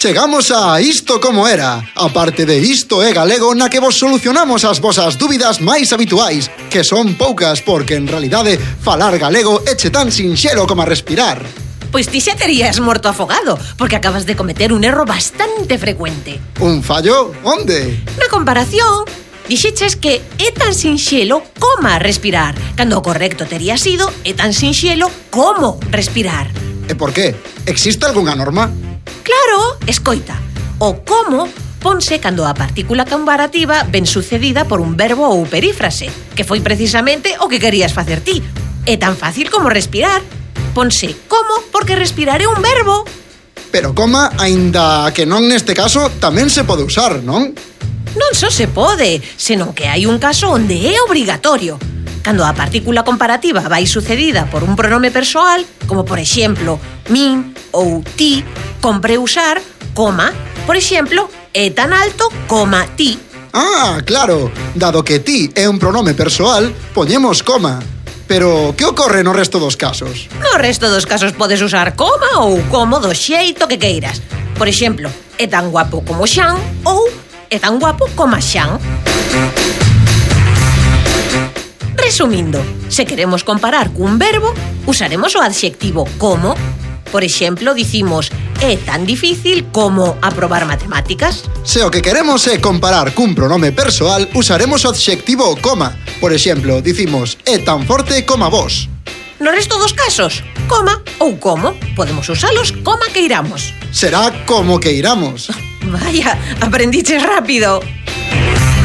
Chegamos a Isto Como Era. A parte de Isto é Galego, na que vos solucionamos as vosas dúbidas máis habituais, que son poucas porque en realidade falar galego éche tan sinxelo como a respirar. Pois ti xa terías morto afogado, porque acabas de cometer un erro bastante frecuente. Un fallo? Onde? Na comparación, dixeches que é tan sinxelo como respirar, cando o correcto tería sido é tan sinxelo como respirar. E por qué? Existe algunha norma? Claro, escoita. O como ponse cando a partícula comparativa ven sucedida por un verbo ou perífrase, que foi precisamente o que querías facer ti. É tan fácil como respirar. Ponse como porque respirar é un verbo. Pero coma, aínda que non neste caso, tamén se pode usar, non? Non só se pode, senón que hai un caso onde é obrigatorio. Cando a partícula comparativa vai sucedida por un pronome persoal, como por exemplo, min ou ti, compre usar coma. Por exemplo, é tan alto coma ti. Ah, claro, dado que ti é un pronome persoal, poñemos coma. Pero que ocorre no resto dos casos? No resto dos casos podes usar coma ou como do xeito que queiras. Por exemplo, é tan guapo como Xan ou é tan guapo como Xan. Resumindo, se queremos comparar cun verbo, usaremos o adxectivo como. Por exemplo, dicimos é tan difícil como aprobar matemáticas. Se o que queremos é comparar cun pronome persoal, usaremos o adxectivo coma. Por exemplo, dicimos é tan forte como vos. No resto dos casos, coma ou como, podemos usalos como queiramos. Será como queiramos. Vaya, aprendiches rápido.